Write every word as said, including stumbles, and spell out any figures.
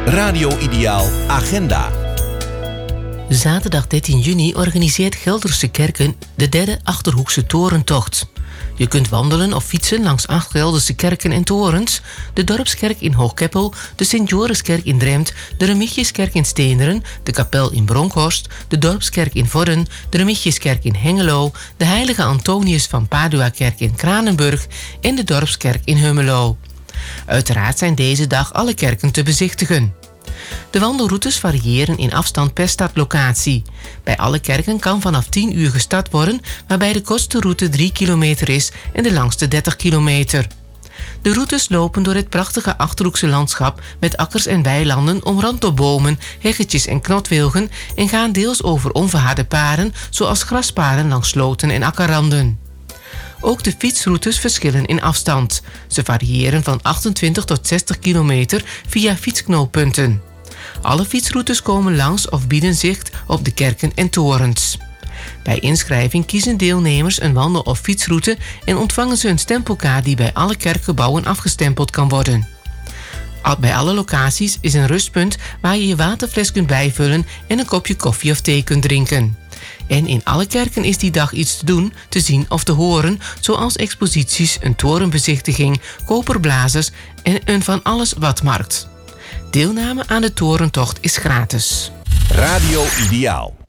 Radio Ideaal Agenda. Zaterdag dertien juni organiseert Gelderse Kerken de derde Achterhoekse Torentocht. Je kunt wandelen of fietsen langs acht Gelderse kerken en torens: de Dorpskerk in Hoogkeppel, de Sint-Joriskerk in Drempt, de Remigiuskerk in Steenderen, de Kapel in Bronkhorst, de Dorpskerk in Vorden, de Remigiuskerk in Hengelo, de Heilige Antonius van Padua-kerk in Kranenburg en de Dorpskerk in Hummelo. Uiteraard zijn deze dag alle kerken te bezichtigen. De wandelroutes variëren in afstand per startlocatie. Bij alle kerken kan vanaf tien uur gestart worden, waarbij de kortste route drie kilometer is en de langste dertig kilometer. De routes lopen door het prachtige Achterhoekse landschap met akkers en weilanden omrand door bomen, heggetjes en knotwilgen en gaan deels over onverharde paden, zoals graspaden langs sloten en akkerranden. Ook de fietsroutes verschillen in afstand. Ze variëren van achtentwintig tot zestig kilometer via fietsknooppunten. Alle fietsroutes komen langs of bieden zicht op de kerken en torens. Bij inschrijving kiezen deelnemers een wandel- of fietsroute en ontvangen ze een stempelkaart die bij alle kerkgebouwen afgestempeld kan worden. Bij alle locaties is een rustpunt waar je je waterfles kunt bijvullen en een kopje koffie of thee kunt drinken. En in alle kerken is die dag iets te doen, te zien of te horen, zoals exposities, een torenbezichtiging, koperblazers en een van alles wat markt. Deelname aan de torentocht is gratis. Radio Ideaal.